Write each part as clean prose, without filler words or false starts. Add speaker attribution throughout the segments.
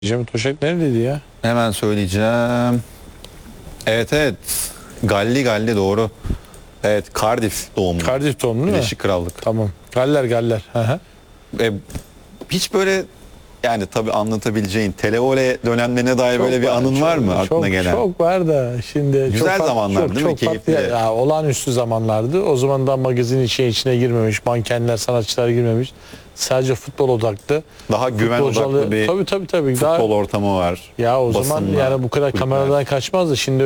Speaker 1: Cem Toşak neredeydi ya?
Speaker 2: Hemen söyleyeceğim. Evet. Galli doğru. Evet, Cardiff doğumlu.
Speaker 1: Cardiff doğumlu değil mi?
Speaker 2: Birleşik Krallık.
Speaker 1: Tamam. Galler. Hı hı.
Speaker 2: Hiç böyle yani tabii anlatabileceğin televole dönemlerine dair
Speaker 1: Çok
Speaker 2: böyle bir
Speaker 1: var,
Speaker 2: anın var mı aklına gelen?
Speaker 1: Çok var da şimdi
Speaker 2: Güzel zamanlar değil mi?
Speaker 1: Keyifli. Ya, olağanüstü zamanlardı. O zaman da magazin içine girmemiş, mankenler, sanatçılar girmemiş. Sadece futbol odaklı.
Speaker 2: Daha güven odaklı bir
Speaker 1: tabii.
Speaker 2: futbol
Speaker 1: Daha,
Speaker 2: ortamı var.
Speaker 1: ya o zaman
Speaker 2: Basınla,
Speaker 1: yani bu kadar
Speaker 2: kulüpler.
Speaker 1: kameradan kaçmazdı. Şimdi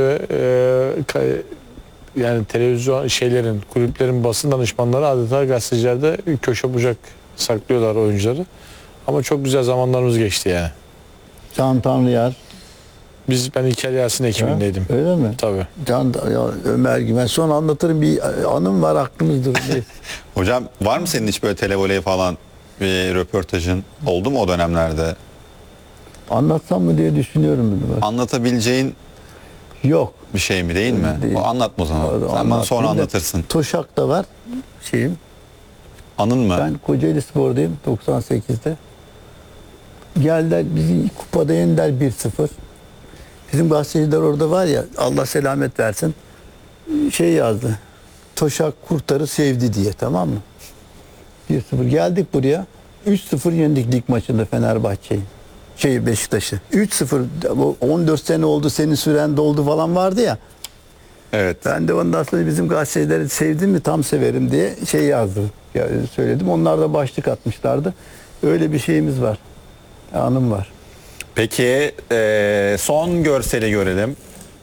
Speaker 1: yani televizyon kulüplerin basın danışmanları adeta gazetecilerde köşe bucak saklıyorlar oyuncuları. Ama çok güzel zamanlarımız geçti yani.
Speaker 3: Can Tanrıyar.
Speaker 1: Ben İlker Yasin ekibindeydim.
Speaker 3: Öyle mi?
Speaker 1: Tabii.
Speaker 3: Ya Ömer Güven. Sonra anlatırım, bir anım var aklımızdır.
Speaker 2: Hocam var mı senin hiç böyle televoleye falan bir röportajın oldu mu o dönemlerde?
Speaker 3: Anlatsam mı diye düşünüyorum bunu.
Speaker 2: Anlatabileceğin
Speaker 3: Yok.
Speaker 2: bir şey mi değil mi?
Speaker 3: Değil.
Speaker 2: O anlatma o zaman. Sen bana
Speaker 3: Anlatayım
Speaker 2: sonra
Speaker 3: da,
Speaker 2: anlatırsın.
Speaker 3: Toşak da var şeyim.
Speaker 2: Anın mı?
Speaker 3: Ben Kocaeli Spor'dayım 98'de. Geldiler bizi kupada yendiler 1-0. Bizim gazeteciler orada var ya, Allah selamet versin. Şey yazdı. Toşak Kurtar'ı sevdi diye, tamam mı? 1-0 geldik buraya. 3-0 yendik lig maçında Fenerbahçe'yi. Beşiktaş'ı. 3-0, 14 sene oldu senin süren doldu falan vardı ya.
Speaker 2: Evet.
Speaker 3: Ben de ondan sonra bizim gazetecileri sevdim mi tam severim diye yazdım. Söyledim. Onlar da başlık atmışlardı. Öyle bir şeyimiz var. Anım var.
Speaker 2: Peki son görseli görelim.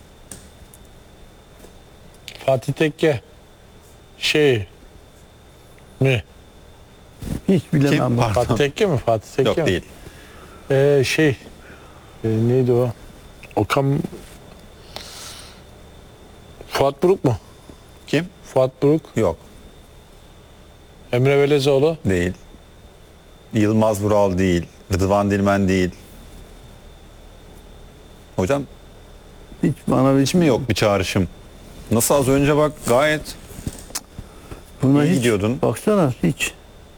Speaker 1: Fatih Tekke mi?
Speaker 3: Hiç bilemem.
Speaker 2: Kim?
Speaker 3: Bak.
Speaker 2: Pardon.
Speaker 1: Fatih Tekke mi? Fatih Tekke
Speaker 2: Yok
Speaker 1: mi?
Speaker 2: değil.
Speaker 1: Neydi o? Okan Fuat Buruk mu?
Speaker 2: Kim?
Speaker 1: Fuat Buruk.
Speaker 2: Yok.
Speaker 1: Emre Belezoğlu.
Speaker 2: Değil. Yılmaz Vural değil. Rıdvan Dilmen değil. Hocam
Speaker 3: Hiç bana
Speaker 2: hiç mi yok bir çağrışım? Nasıl az önce bak gayet
Speaker 3: buna
Speaker 2: iyi
Speaker 3: hiç
Speaker 2: gidiyordun.
Speaker 3: baksana hiç.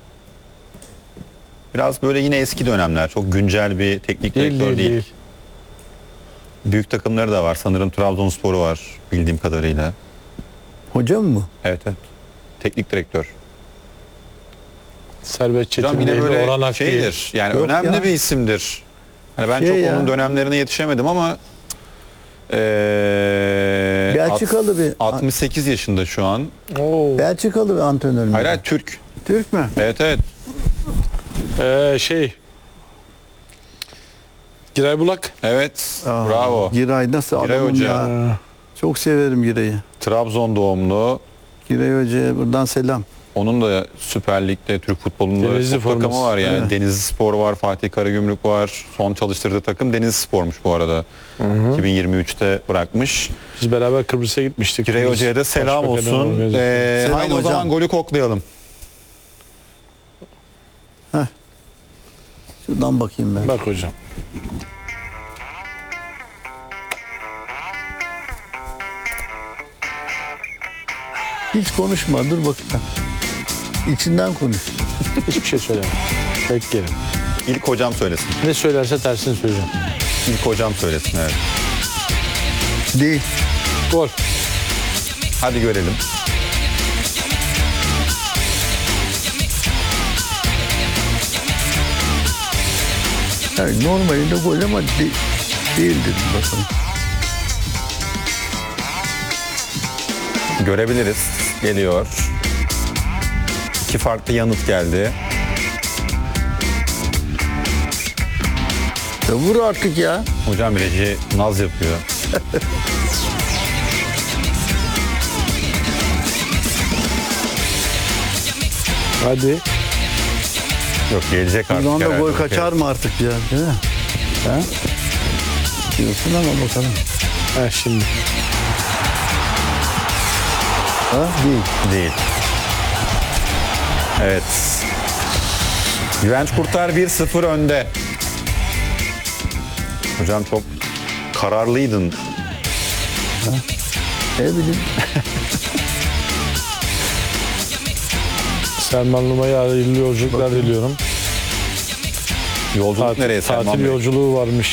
Speaker 2: Biraz böyle yine eski dönemler. Çok güncel bir teknik direktör değil. Büyük takımları da var. Sanırım Trabzonspor'u var bildiğim kadarıyla.
Speaker 3: Hocam mı?
Speaker 2: Evet. Teknik direktör.
Speaker 1: Servet Çetin
Speaker 2: Hocam yine
Speaker 1: değil,
Speaker 2: böyle
Speaker 1: Orhan Ak değil.
Speaker 2: şeydir. Yani
Speaker 3: Yok
Speaker 2: önemli
Speaker 3: ya.
Speaker 2: bir isimdir. Hani ben
Speaker 3: Şey
Speaker 2: çok
Speaker 3: ya.
Speaker 2: onun dönemlerine yetişemedim ama
Speaker 3: Belçikalı bir
Speaker 2: 68 yaşında şu an.
Speaker 1: Oo.
Speaker 3: Belçikalı bir antrenör mü?
Speaker 2: Hayır, Türk.
Speaker 3: Türk mü?
Speaker 2: Evet.
Speaker 1: Giray Bulak.
Speaker 2: Evet.
Speaker 3: Aa,
Speaker 2: Bravo.
Speaker 3: Giray nasıl
Speaker 2: Giray
Speaker 3: adamım
Speaker 2: Hoca.
Speaker 3: ya. Çok severim Giray'ı.
Speaker 2: Trabzon doğumlu.
Speaker 3: Giray Hoca'ya buradan selam.
Speaker 2: Onun da Süper Lig'de Türk futbolunda
Speaker 1: Denizli
Speaker 2: çok takımı
Speaker 1: forması.
Speaker 2: var yani.
Speaker 3: Evet.
Speaker 2: Denizli Spor var, Fatih Karagümrük var. Son çalıştırdığı takım Denizli Spor'muş bu arada. 2023'te bırakmış.
Speaker 1: Biz beraber Kıbrıs'a gitmiştik.
Speaker 2: Giray Hoca'ya da selam
Speaker 1: Başbakanın
Speaker 2: olsun.
Speaker 1: organizasyonu.
Speaker 3: Selam
Speaker 2: Haydi o
Speaker 3: hocam.
Speaker 2: zaman golü koklayalım.
Speaker 3: Şuradan bakayım ben.
Speaker 1: Bak hocam.
Speaker 3: Hiç konuşma, dur bakayım. İçinden konuş.
Speaker 1: Hiçbir şey söyleme. Bekleyelim.
Speaker 2: İlk hocam söylesin.
Speaker 1: Ne söylerse tersini söyleyeceğim.
Speaker 2: İlk hocam söylesin, evet.
Speaker 3: Değil.
Speaker 1: Gol.
Speaker 2: Hadi görelim.
Speaker 3: Yani normalinde gol ama değildir bakalım.
Speaker 2: Görebiliriz. Geliyor. İki farklı yanıt geldi.
Speaker 3: Ya vur artık ya.
Speaker 2: Hocam reji naz yapıyor.
Speaker 1: Hadi.
Speaker 2: Yok, gelecek artık.
Speaker 3: Buradan da
Speaker 2: herhalde.
Speaker 3: gol kaçar mı artık ya? Değil mi? Ha? Diyorsun ama bakalım.
Speaker 1: Ha şimdi.
Speaker 3: Ha? Değil.
Speaker 2: Değil. Evet. Güvenç Kurtar 1-0 önde. Hocam çok kararlıydın.
Speaker 3: Ne bileyim.
Speaker 1: Selman Luma'ya hayırlı yolculuklar diliyorum.
Speaker 2: Yolculuk nereye Selman
Speaker 1: Tatil
Speaker 2: Bey?
Speaker 1: yolculuğu varmış.